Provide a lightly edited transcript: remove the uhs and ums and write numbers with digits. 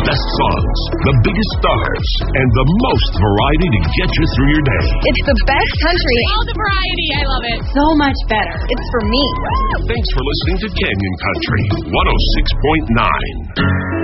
best songs, the biggest stars, and the most variety to get you through your day. It's the best country. All the variety. I love it. So much better. It's for me. Thanks for listening to Canyon Country 106.9.